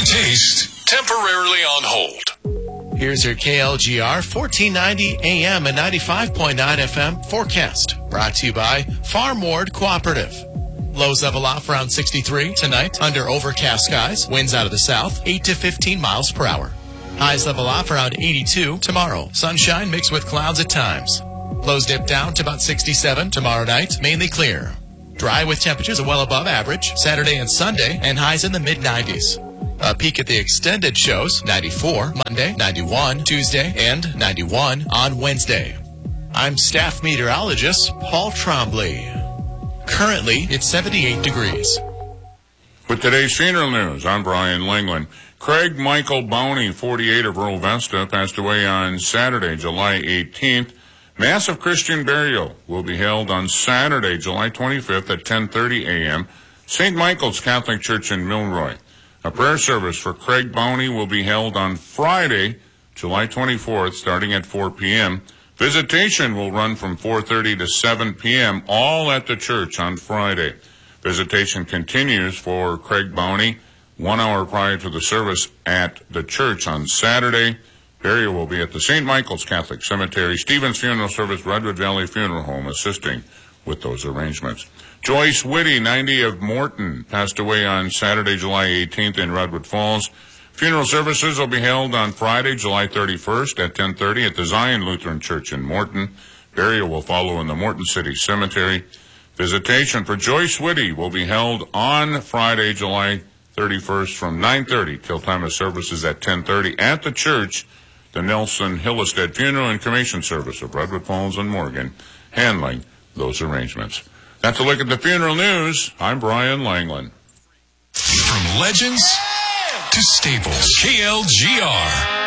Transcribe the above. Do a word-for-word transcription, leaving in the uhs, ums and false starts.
taste temporarily on hold. Here's your K L G R fourteen ninety A M and ninety-five point nine F M forecast. Brought to you by Farm Ward Cooperative. Lows level off around sixty-three tonight under overcast skies. Winds out of the south, eight to fifteen miles per hour. Highs level off around eighty-two tomorrow. Sunshine mixed with clouds at times. Lows dip down to about sixty-seven tomorrow night, mainly clear. Dry with temperatures well above average Saturday and Sunday, and highs in the mid nineties. A peek at the extended shows, ninety-four Monday, ninety-one Tuesday, and ninety-one on Wednesday. I'm staff meteorologist Paul Trombley. Currently, it's seventy-eight degrees. With today's funeral news, I'm Brian Langland. Craig Michael Bowney, forty-eight, of Rural Vesta, passed away on Saturday, July eighteenth. Mass of Christian burial will be held on Saturday, July twenty-fifth at ten thirty a m Saint Michael's Catholic Church in Milroy. A prayer service for Craig Bowney will be held on Friday, July twenty-fourth, starting at four p m Visitation will run from four thirty to seven p m, all at the church on Friday. Visitation continues for Craig Bowney one hour prior to the service at the church on Saturday. Burial will be at the Saint Michael's Catholic Cemetery. Stevens Funeral Service, Redwood Valley Funeral Home, assisting with those arrangements. Joyce Whitty, ninety, of Morton, passed away on Saturday, July eighteenth in Redwood Falls. Funeral services will be held on Friday, July thirty-first at ten thirty at the Zion Lutheran Church in Morton. Burial will follow in the Morton City Cemetery. Visitation for Joyce Whitty will be held on Friday, July thirty-first from nine thirty till time of services at ten thirty at the church. The Nelson Hillestead Funeral and Cremation Service of Redwood Falls and Morgan handling those arrangements. That's a look at the funeral news. I'm Brian Langland. From legends to staples, K L G R.